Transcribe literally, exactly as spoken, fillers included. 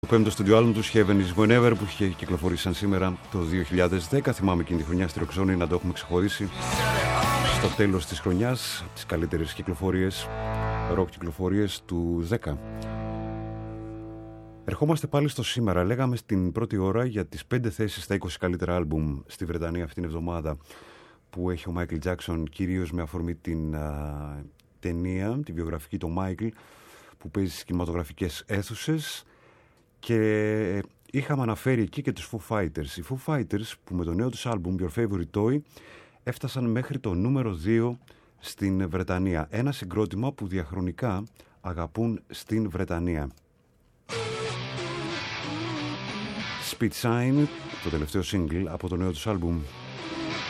Το πέμπτο στούντιο άλμπουμ τους Heaven is Whenever, που είχε κυκλοφορήσει σαν σήμερα το δύο χιλιάδες δέκα. Θυμάμαι εκείνη τη χρονιά στη Roxoni να το έχουμε ξεχωρίσει στο τέλος της χρονιάς, τις καλύτερες κυκλοφορίες, rock κυκλοφορίες του δέκα. Ερχόμαστε πάλι στο σήμερα. Λέγαμε στην πρώτη ώρα για τις πέντε θέσεις στα είκοσι καλύτερα άλμπουμ στη Βρετανία αυτήν την εβδομάδα που έχει ο Michael Jackson, κυρίως με αφορμή την α, ταινία, τη βιογραφική του Michael, που παίζει στις κινηματογραφικές αίθουσες. Και είχαμε αναφέρει εκεί και τους Foo Fighters. Οι Foo Fighters, που με το νέο τους άλμπουμ Your Favorite Toy έφτασαν μέχρι το νούμερο δύο στην Βρετανία. Ένα συγκρότημα που διαχρονικά αγαπούν στην Βρετανία. Speed Sign, το τελευταίο single από το νέο τους άλμπουμ.